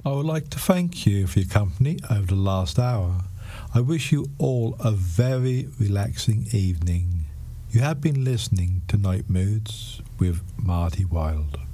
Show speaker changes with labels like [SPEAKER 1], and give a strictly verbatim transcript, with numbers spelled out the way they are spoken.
[SPEAKER 1] I would like to thank you for your company over the last hour. I wish you all a very relaxing evening. You have been listening to Night Moods with Marty Wilde.